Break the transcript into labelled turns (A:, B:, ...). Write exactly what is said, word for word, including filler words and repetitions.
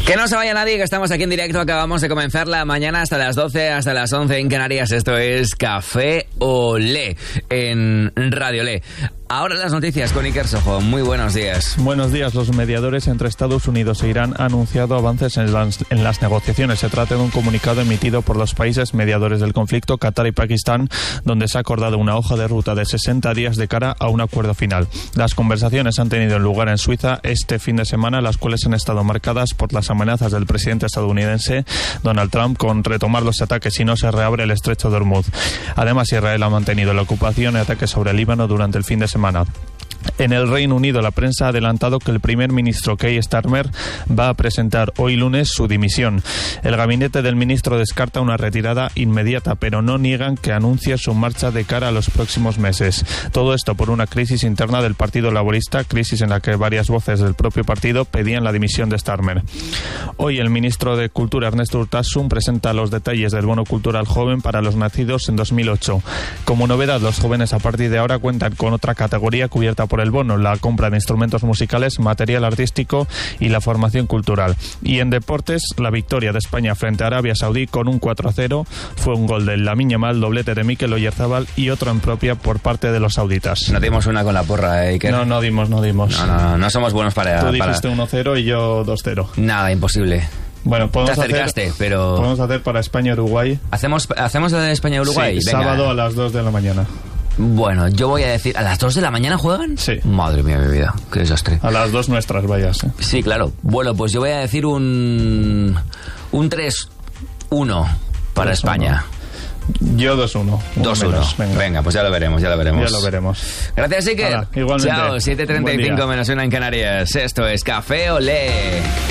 A: Que no se vaya nadie, que estamos aquí en directo. Acabamos de comenzar la mañana hasta las doce, hasta las once en Canarias. Esto es Café Olé en Radio Olé. Ahora las noticias con Iker Sojo. Muy buenos días.
B: Buenos días. Los mediadores entre Estados Unidos e Irán han anunciado avances en las, en las negociaciones. Se trata de un comunicado emitido por los países mediadores del conflicto, Qatar y Pakistán, donde se ha acordado una hoja de ruta de sesenta días de cara a un acuerdo final. Las conversaciones han tenido lugar en Suiza este fin de semana, las cuales han estado marcadas por las amenazas del presidente estadounidense Donald Trump con retomar los ataques si no se reabre el estrecho de Hormuz. Además, Israel ha mantenido la ocupación y ataques sobre el Líbano durante el fin de semana. En el Reino Unido, la prensa ha adelantado que el primer ministro Keir Starmer va a presentar hoy lunes su dimisión. El gabinete del ministro descarta una retirada inmediata, pero no niegan que anuncie su marcha de cara a los próximos meses. Todo esto por una crisis interna del Partido Laborista, crisis en la que varias voces del propio partido pedían la dimisión de Starmer. Hoy el ministro de Cultura, Ernesto Urtasun, presenta los detalles del bono cultural joven para los nacidos en dos mil ocho. Como novedad, los jóvenes a partir de ahora cuentan con otra categoría cubierta por el bono, la compra de instrumentos musicales, material artístico y la formación cultural. Y en deportes, la victoria de España frente a Arabia Saudí con un cuatro a cero fue un gol de Lamine Yamal, doblete de Mikel Oyarzabal y otro en propia por parte de los sauditas.
A: No dimos una con la porra, ¿eh, Iker?
B: No, no dimos, no dimos.
A: No, no, no somos buenos para...
B: Tú dijiste
A: para...
B: uno cero y yo dos cero.
A: Nada, imposible.
B: Bueno, podemos
A: Te acercaste,
B: hacer,
A: pero...
B: podemos hacer para España-Uruguay.
A: ¿Hacemos, ¿Hacemos la de España-Uruguay?
B: Sí,
A: Venga.
B: sábado a las dos de la mañana.
A: Bueno, yo voy a decir... ¿A las dos de la mañana juegan?
B: Sí.
A: Madre mía, mi vida, qué desastre.
B: A las dos nuestras, vayas. ¿eh?
A: Sí, claro. Bueno, pues yo voy a decir un... Un tres uno para tres uno. España.
B: Yo dos uno.
A: dos uno. Venga. Venga, pues ya lo veremos, ya lo veremos.
B: Ya lo veremos.
A: Gracias, Iker.
B: Hala, igualmente.
A: Chao, siete treinta y cinco menos una en Canarias. Esto es Café Olé.